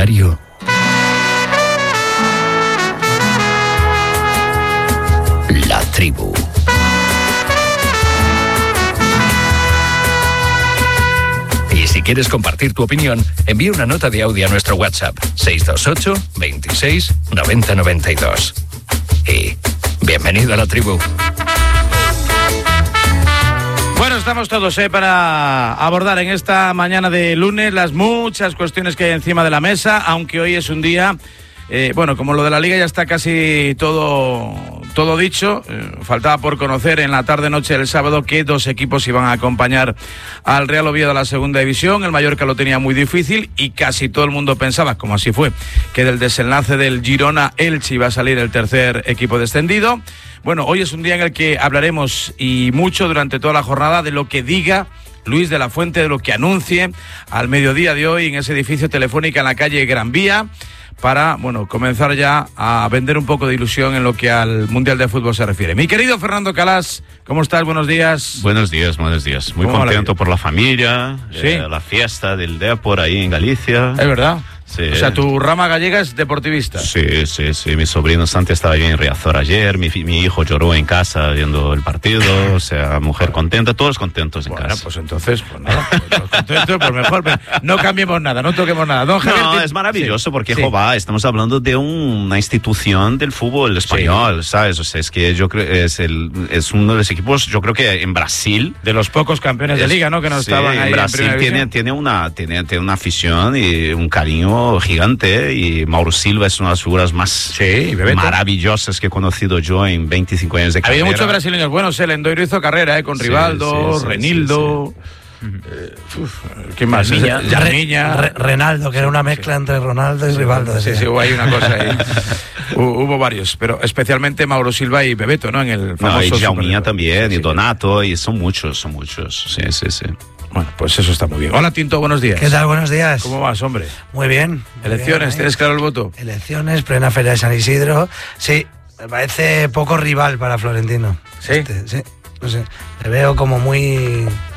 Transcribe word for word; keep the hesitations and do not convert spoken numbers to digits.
diario. La Tribu. Y si quieres compartir tu opinión, envía una nota de audio a nuestro WhatsApp seis dos ocho, veintiséis, noventa, noventa y dos. Y bienvenido a La Tribu. Bueno, estamos todos eh, para abordar en esta mañana de lunes las muchas cuestiones que hay encima de la mesa, aunque hoy es un día, eh, bueno, como lo de la Liga ya está casi todo, todo dicho, eh, faltaba por conocer en la tarde-noche del sábado qué dos equipos iban a acompañar al Real Oviedo a la segunda división. El Mallorca lo tenía muy difícil y casi todo el mundo pensaba, como así fue, que del desenlace del Girona-Elche iba a salir el tercer equipo descendido. Bueno, hoy es un día en el que hablaremos y mucho durante toda la jornada de lo que diga Luis de la Fuente, de lo que anuncie al mediodía de hoy en ese edificio Telefónica en la calle Gran Vía, para, bueno, comenzar ya a vender un poco de ilusión en lo que al Mundial de Fútbol se refiere. Mi querido Fernando Calás, ¿cómo estás? Buenos días. Buenos días, buenos días. Muy contento la por la familia, ¿sí? eh, la fiesta del Depor ahí en Galicia. Es verdad. Sí. O sea, tu rama gallega es deportivista. Sí, sí, sí. Mi sobrino Santi estaba bien en Riazor ayer, mi, mi hijo lloró en casa viendo el partido, o sea, mujer contenta, todos contentos en bueno, casa. Bueno, pues entonces, pues nada, pues todos contentos, pues mejor, no cambiemos nada, no toquemos nada. Don Javier, no, te... es maravilloso sí, porque, sí. jova, estamos hablando de una institución del fútbol español, sí. ¿sabes? O sea, es que yo creo es el es uno de los equipos, yo creo que en Brasil, de los pocos campeones es, de liga, ¿no? Que no sí, estaban ahí en Brasil en tiene tiene una tiene, tiene una afición y un cariño gigante. Y Mauro Silva es una de las figuras más sí, maravillosas que he conocido yo en veinticinco años de carrera. Había muchos brasileños buenos, el Endoiro hizo carrera, ¿eh? Con sí, Rivaldo, sí, sí, Renildo... Sí, sí. Eh, uf, ¿qué más? Niña, Niña. Re, Renaldo, que era una mezcla sí. entre Ronaldo y Rivaldo. Sí, sí, hubo ahí una cosa ahí. Hubo varios, pero especialmente Mauro Silva y Bebeto, ¿no? En el famoso... No, y Jauminha también, sí, y sí. Donato, y son muchos, son muchos. Sí, sí, sí. Bueno, pues eso está muy bien. Hola, Tinto, buenos días. ¿Qué tal? Buenos días. ¿Cómo vas, hombre? Muy bien. Muy Elecciones, bien, ¿tienes claro el voto? Elecciones, plena Feria de San Isidro. Sí, me parece poco rival para Florentino. ¿Sí? Este, sí, no sé. Le veo como muy...